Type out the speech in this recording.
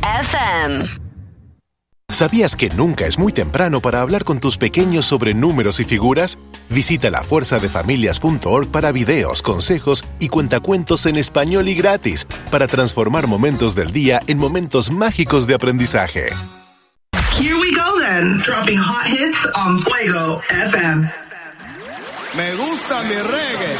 FM. ¿Sabías que nunca es muy temprano para hablar con tus pequeños sobre números y figuras? Visita lafuerzadefamilias.org para videos, consejos y cuentacuentos en español y gratis para transformar momentos del día en momentos mágicos de aprendizaje. Here we go then, dropping hot hits on Fuego FM. Me gusta mi reggae.